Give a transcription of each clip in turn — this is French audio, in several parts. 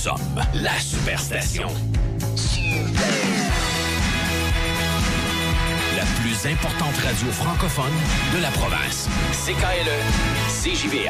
sommes la Superstation. La plus importante radio francophone de la province. CKLE, CJVA.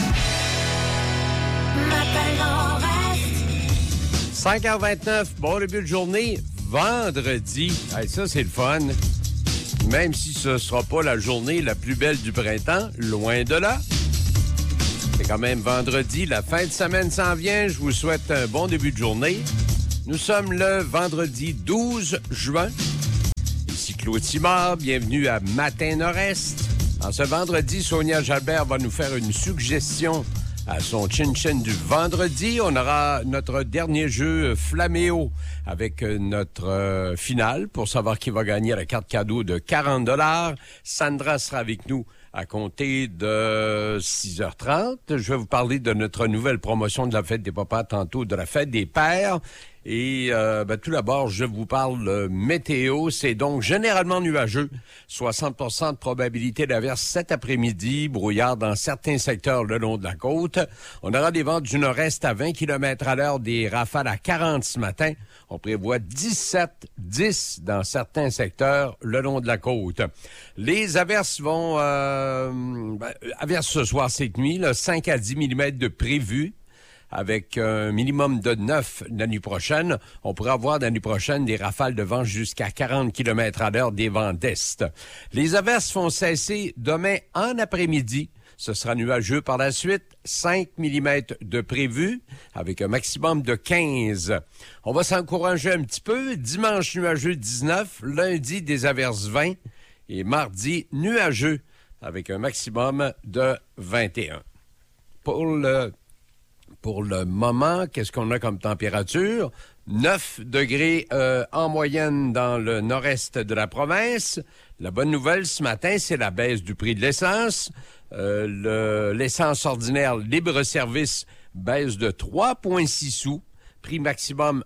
5h29, bon début de journée, vendredi. Hey, ça, c'est le fun. Même si ce ne sera pas la journée la plus belle du printemps, loin de là. C'est quand même vendredi, la fin de semaine s'en vient. Je vous souhaite un bon début de journée. Nous sommes le vendredi 12 juin. Ici Claude Simard, bienvenue à Matin Nord-Est. En ce vendredi, Sonia Jalbert va nous faire une suggestion à son chin-chin du vendredi. On aura notre dernier jeu Flaméo avec notre finale pour savoir qui va gagner la carte cadeau de 40 $. Sandra sera avec nous à compter de 6h30. Je vais vous parler de notre nouvelle promotion de la fête des papas tantôt, de la fête des pères. Et tout d'abord, je vous parle météo. C'est donc généralement nuageux. 60% de probabilité d'averse cet après-midi. Brouillard dans certains secteurs le long de la côte. On aura des vents du nord-est à 20 km à l'heure, des rafales à 40 ce matin. On prévoit 17-10 dans certains secteurs le long de la côte. Les averses vont... averses ce soir, cette nuit, là, 5 à 10 mm de prévu, avec un minimum de 9 la nuit prochaine. On pourrait avoir la nuit prochaine des rafales de vent jusqu'à 40 km à l'heure, des vents d'est. Les averses vont cesser demain en après-midi. Ce sera nuageux par la suite, 5 mm de prévu, avec un maximum de 15. On va s'encourager un petit peu. Dimanche, nuageux 19. Lundi, des averses 20. Et mardi, nuageux, avec un maximum de 21. Pour le moment, qu'est-ce qu'on a comme température? 9 degrés en moyenne dans le nord-est de la province. La bonne nouvelle ce matin, c'est la baisse du prix de l'essence. L'essence ordinaire libre-service baisse de 3,6 sous. Prix maximum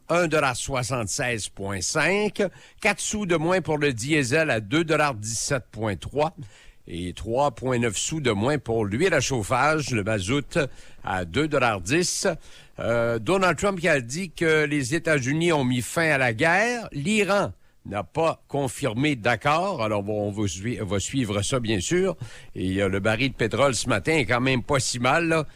1,76,5 $. 4 sous de moins pour le diesel à 2,17,3 $ et 3,9 sous de moins pour l'huile à chauffage, le mazout à 2,10 $. Donald Trump qui a dit que les États-Unis ont mis fin à la guerre. L'Iran n'a pas confirmé d'accord. Alors, on va suivre ça, bien sûr. Et le baril de pétrole ce matin est quand même pas si mal, là.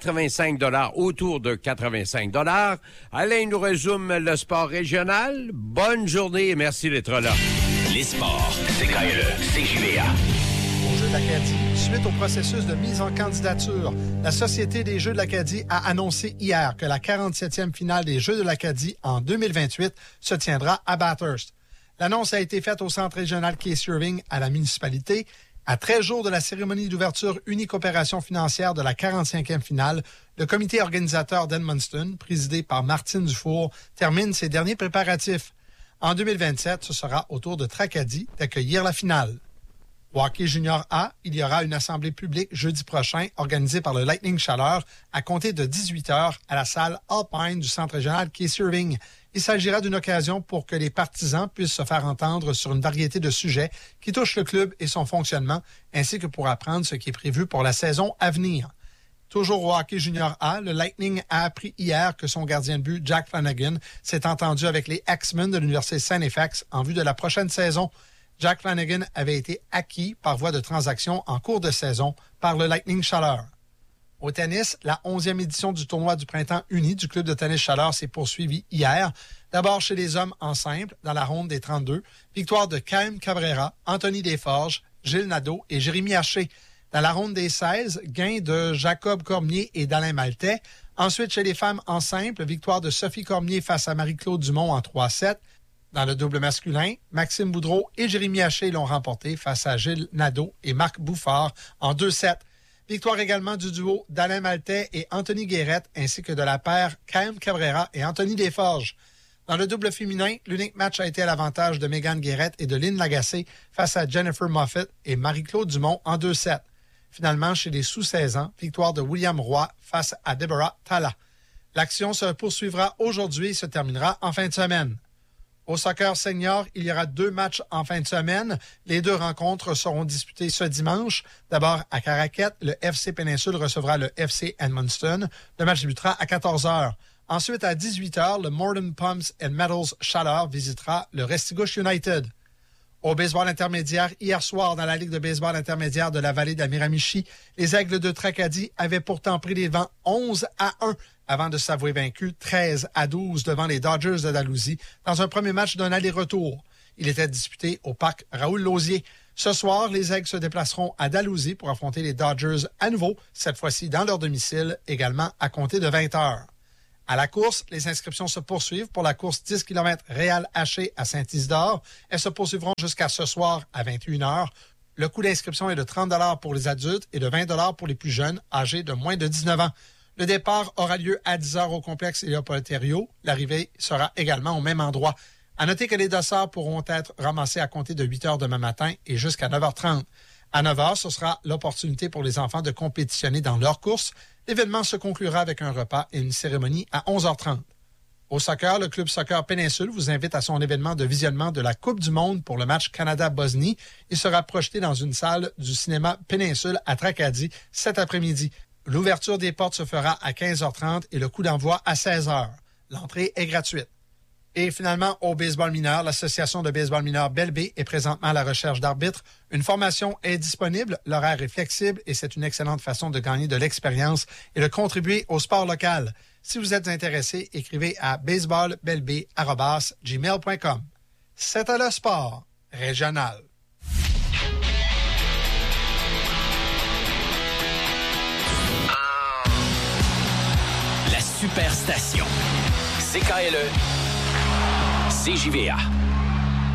85 $, autour de 85 $. Alain nous résume le sport régional. Bonne journée et merci d'être là. Les sports, CKLE, CJVA. Aux Jeux de l'Acadie, suite au processus de mise en candidature, la Société des Jeux de l'Acadie a annoncé hier que la 47e finale des Jeux de l'Acadie en 2028 se tiendra à Bathurst. L'annonce a été faite au Centre régional Case Irving à la municipalité. À 13 jours de la cérémonie d'ouverture unique opération financière de la 45e finale, le comité organisateur d'Edmundston, présidé par Martine Dufour, termine ses derniers préparatifs. En 2027, ce sera au tour de Tracadie d'accueillir la finale. Au hockey junior A, il y aura une assemblée publique jeudi prochain organisée par le Lightning Chaleur à compter de 18h à la salle Alpine du Centre régional Case Irving. Il s'agira d'une occasion pour que les partisans puissent se faire entendre sur une variété de sujets qui touchent le club et son fonctionnement, ainsi que pour apprendre ce qui est prévu pour la saison à venir. Toujours au hockey junior A, le Lightning a appris hier que son gardien de but, Jack Flanagan, s'est entendu avec les Axemen de l'Université Saint-Efax en vue de la prochaine saison. Jack Flanagan avait été acquis par voie de transaction en cours de saison par le Lightning Chaleur. Au tennis, la 11e édition du tournoi du printemps uni du club de tennis Chaleur s'est poursuivie hier. D'abord chez les hommes en simple, dans la ronde des 32. Victoire de Kyle Cabrera, Anthony Desforges, Gilles Nadeau et Jérémy Haché. Dans la ronde des 16, gain de Jacob Cormier et d'Alain Maltais. Ensuite, chez les femmes en simple, victoire de Sophie Cormier face à Marie-Claude Dumont en 3-7. Dans le double masculin, Maxime Boudreau et Jérémy Haché l'ont remporté face à Gilles Nadeau et Marc Bouffard en 2-7. Victoire également du duo d'Alain Maltais et Anthony Guérette, ainsi que de la paire Kyle Cabrera et Anthony Desforges. Dans le double féminin, l'unique match a été à l'avantage de Mégane Guérette et de Lynn Lagacé face à Jennifer Moffett et Marie-Claude Dumont en 2-7. Finalement, chez les sous-16 ans, victoire de William Roy face à Deborah Talla. L'action se poursuivra aujourd'hui et se terminera en fin de semaine. Au soccer senior, il y aura 2 matchs en fin de semaine. Les 2 rencontres seront disputées ce dimanche. D'abord, à Caraquette, le FC Péninsule recevra le FC Edmundston. Le match débutera à 14h. Ensuite, à 18h, le Morden Pumps and Metals Chaleur visitera le Restigouche United. Au baseball intermédiaire, hier soir, dans la Ligue de baseball intermédiaire de la vallée de la Miramichi, les Aigles de Tracadie avaient pourtant pris les devants 11-1 avant de s'avouer vaincus 13-12 devant les Dodgers de Dalhousie dans un premier match d'un aller-retour. Il était disputé au parc Raoul-Lausier. Ce soir, les Aigles se déplaceront à Dalhousie pour affronter les Dodgers à nouveau, cette fois-ci dans leur domicile, également à compter de 20h. À la course, les inscriptions se poursuivent pour la course 10 km Réal Haché à Saint-Isidore. Elles se poursuivront jusqu'à ce soir à 21h. Le coût d'inscription est de 30 $ pour les adultes et de 20 $ pour les plus jeunes, âgés de moins de 19 ans. Le départ aura lieu à 10h au complexe Léopold-Thériault. L'arrivée sera également au même endroit. À noter que les dossards pourront être ramassés à compter de 8h demain matin et jusqu'à 9h30. À 9h, ce sera l'opportunité pour les enfants de compétitionner dans leur course. L'événement se conclura avec un repas et une cérémonie à 11h30. Au soccer, le club Soccer Péninsule vous invite à son événement de visionnement de la Coupe du monde pour le match Canada-Bosnie. Il sera projeté dans une salle du cinéma Péninsule à Tracadie cet après-midi. L'ouverture des portes se fera à 15h30 et le coup d'envoi à 16h. L'entrée est gratuite. Et finalement, au baseball mineur, l'Association de baseball mineur Belle-Baie est présentement à la recherche d'arbitres. Une formation est disponible, l'horaire est flexible et c'est une excellente façon de gagner de l'expérience et de contribuer au sport local. Si vous êtes intéressé, écrivez à baseballbellebaie@gmail.com. C'était le sport régional. La Superstation. CKLE. CJVA.